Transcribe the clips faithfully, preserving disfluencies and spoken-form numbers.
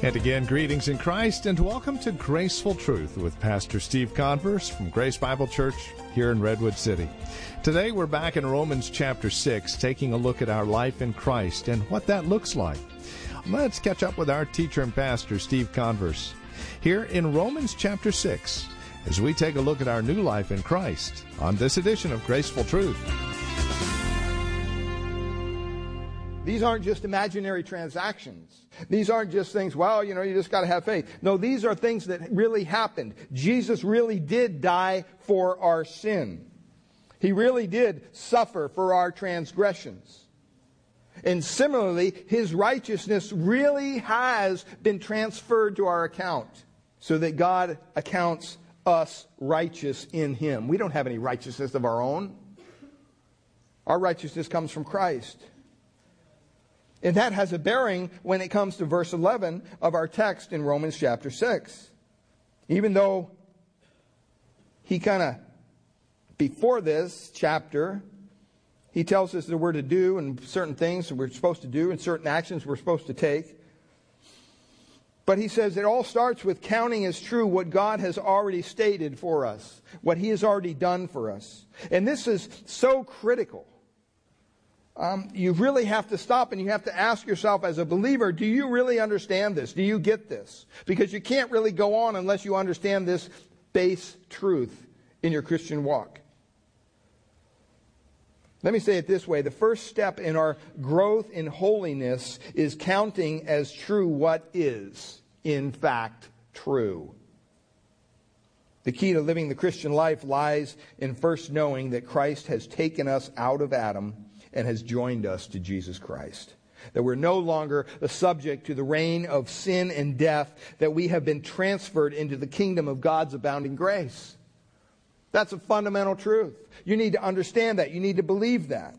And again, greetings in Christ and welcome to Graceful Truth with Pastor Steve Converse from Grace Bible Church here in Redwood City. Today we're back in Romans chapter six, taking a look at our life in Christ and what that looks like. Let's catch up with our teacher and pastor, Steve Converse, here in Romans chapter six, as we take a look at our new life in Christ on this edition of Graceful Truth. These aren't just imaginary transactions. These aren't just things, well, you know, you just got to have faith. No, these are things that really happened. Jesus really did die for our sin. He really did suffer for our transgressions. And similarly, His righteousness really has been transferred to our account so that God accounts us righteous in Him. We don't have any righteousness of our own. Our righteousness comes from Christ. And that has a bearing when it comes to verse eleven of our text in Romans chapter six. Even though he kind of, before this chapter, he tells us that we're to do and certain things that we're supposed to do and certain actions we're supposed to take. But he says it all starts with counting as true what God has already stated for us, what He has already done for us. And this is so critical. Um, you really have to stop and you have to ask yourself as a believer, do you really understand this? Do you get this? Because you can't really go on unless you understand this base truth in your Christian walk. Let me say it this way. The first step in our growth in holiness is counting as true what is, in fact, true. The key to living the Christian life lies in first knowing that Christ has taken us out of Adam and has joined us to Jesus Christ. That we're no longer a subject to the reign of sin and death, that we have been transferred into the kingdom of God's abounding grace. That's a fundamental truth. You need to understand that. You need to believe that.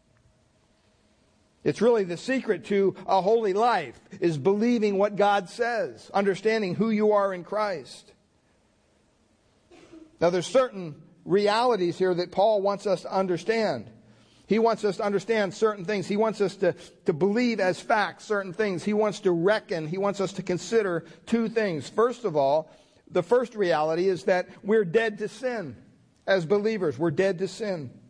It's really the secret to a holy life, is believing what God says, understanding who you are in Christ. Now there's certain realities here that Paul wants us to understand. He wants us to understand certain things. He wants us to, to believe as facts certain things. He wants to reckon. He wants us to consider two things. First of all, the first reality is that we're dead to sin. As believers, we're dead to sin.